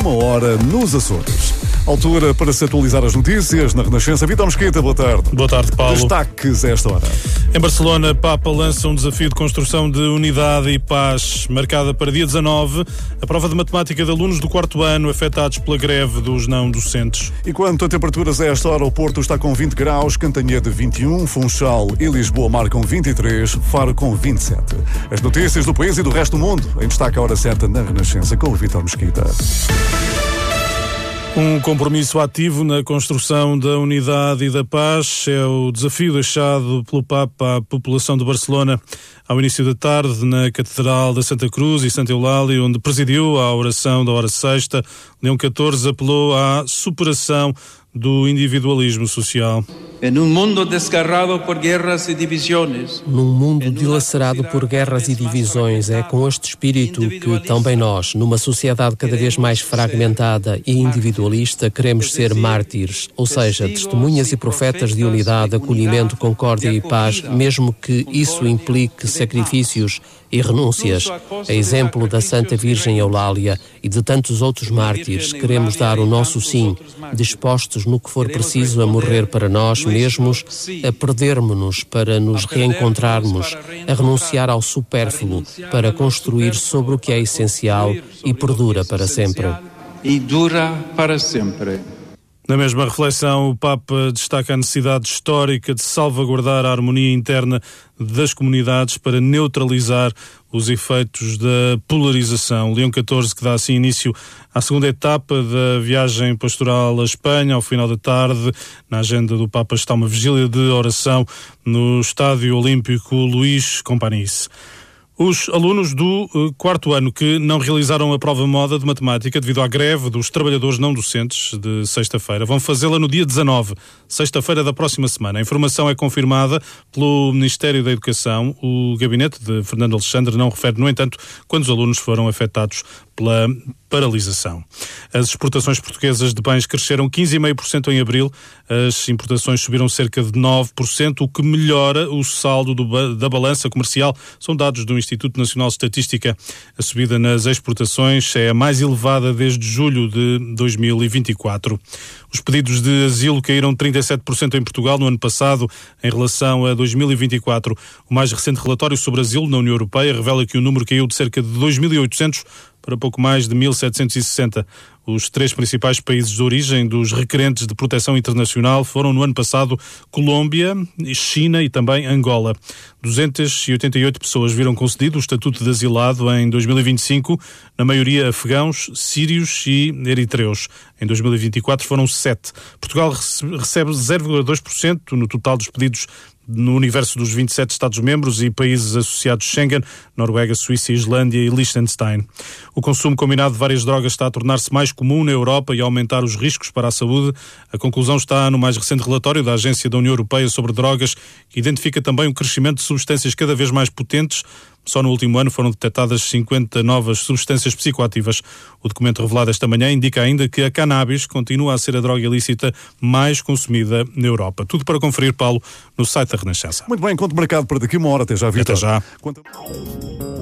uma hora nos Açores. Altura para se atualizar as notícias na Renascença. Vítor Mesquita, boa tarde. Boa tarde, Paulo. Destaques a esta hora. Em Barcelona, Papa lança um desafio de construção de unidade e paz, marcada para dia 19, a prova de matemática de alunos do 4º ano afetados pela greve dos não docentes. E quanto a temperaturas a esta hora, o Porto está com 20 graus, Cantanhede 21, Funchal e Lisboa marcam 23, Faro com 27. As notícias do país e do resto do mundo, em destaque à hora certa na Renascença com o Vítor Mesquita. Um compromisso ativo na construção da unidade e da paz é o desafio deixado pelo Papa à população de Barcelona ao início da tarde na Catedral da Santa Cruz e Santa Eulália, onde presidiu a oração da hora sexta. Leão XIV apelou à superação do individualismo social. Num mundo desgarrado por guerras e divisões. Num mundo dilacerado por guerras e divisões, é com este espírito que também nós, numa sociedade cada vez mais fragmentada e individualista, queremos ser mártires, ou seja, testemunhas e profetas de unidade, acolhimento, concórdia e paz, mesmo que isso implique sacrifícios e renúncias. A exemplo da Santa Virgem Eulália e de tantos outros mártires, queremos dar o nosso sim, dispostos no que for preciso a morrer para nós mesmos, a perdermos-nos para nos reencontrarmos, a renunciar ao supérfluo para construir sobre o que é essencial e perdura para sempre. E dura para sempre. Na mesma reflexão, o Papa destaca a necessidade histórica de salvaguardar a harmonia interna das comunidades para neutralizar os efeitos da polarização. Leão XIV, que dá assim início à segunda etapa da viagem pastoral à Espanha, ao final da tarde. Na agenda do Papa está uma vigília de oração no Estádio Olímpico Luís Companys. Os alunos do 4º ano que não realizaram a prova moda de matemática devido à greve dos trabalhadores não docentes de sexta-feira vão fazê-la no dia 19, sexta-feira da próxima semana. A informação é confirmada pelo Ministério da Educação. O gabinete de Fernando Alexandre não refere, no entanto, quando os alunos foram afetados pela paralisação. As exportações portuguesas de bens cresceram 15,5% em abril, as importações subiram cerca de 9%, o que melhora o saldo da balança comercial. São dados do Instituto Nacional de Estatística. A subida nas exportações é a mais elevada desde julho de 2024. Os pedidos de asilo caíram 37% em Portugal no ano passado em relação a 2024. O mais recente relatório sobre asilo na União Europeia revela que o número caiu de cerca de 2.800 para pouco mais de 1.760. Os 3 principais países de origem dos requerentes de proteção internacional foram, no ano passado, Colômbia, China e também Angola. 288 pessoas viram concedido o estatuto de asilado em 2025, na maioria afegãos, sírios e eritreus. Em 2024 foram 7. Portugal recebe 0,2% no total dos pedidos no universo dos 27 Estados-membros e países associados Schengen, Noruega, Suíça, Islândia e Liechtenstein. O consumo combinado de várias drogas está a tornar-se mais comum na Europa e a aumentar os riscos para a saúde. A conclusão está no mais recente relatório da Agência da União Europeia sobre Drogas, que identifica também o crescimento de substâncias cada vez mais potentes. Só no último ano foram detectadas 50 novas substâncias psicoativas. O documento revelado esta manhã indica ainda que a cannabis continua a ser a droga ilícita mais consumida na Europa. Tudo para conferir, Paulo, no site da Renascença. Muito bem, conto marcado para daqui uma hora. Até já, Vítor. Até já.